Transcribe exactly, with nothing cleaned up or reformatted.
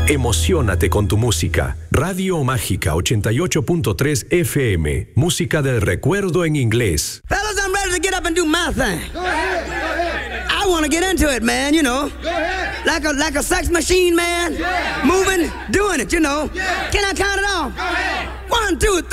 Emociónate con tu música. Radio Mágica ochenta y ocho punto tres F M. Música del recuerdo en inglés. Fellas, I'm ready to get up and do my thing. Go ahead, go ahead. I want to get into it, man, you know. Go ahead. Like a like a sex machine, man. Yeah. Moving, doing it, you know. Yeah. Can I count it off? Go ahead. One, two, three.